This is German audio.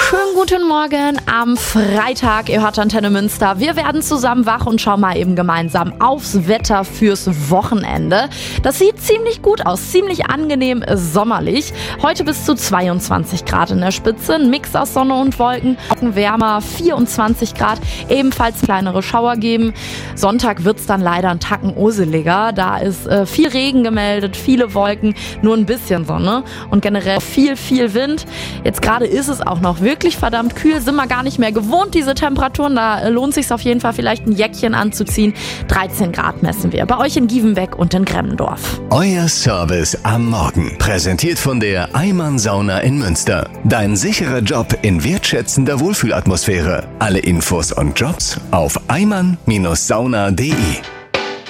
Schönen guten Morgen am Freitag. Ihr hört Antenne Münster. Wir werden zusammen wach und schauen mal eben gemeinsam aufs Wetter fürs Wochenende. Das sieht ziemlich gut aus, ziemlich angenehm sommerlich. Heute bis zu 22 Grad in der Spitze, ein Mix aus Sonne und Wolken. Wärmer 24 Grad, ebenfalls kleinere Schauer geben. Sonntag wird es dann leider ein Tacken useliger. Da ist viel Regen gemeldet, viele Wolken, nur ein bisschen Sonne und generell viel Wind. Jetzt gerade ist es auch noch wirklich verdammt kühl, sind wir gar nicht mehr gewohnt, diese Temperaturen. Da lohnt es sich auf jeden Fall vielleicht ein Jäckchen anzuziehen. 13 Grad messen wir bei euch in Gievenbeck und in Gremmendorf. Euer Service am Morgen, präsentiert von der Eimann Sauna in Münster. Dein sicherer Job in wertschätzender Wohlfühlatmosphäre. Alle Infos und Jobs auf eimann-sauna.de.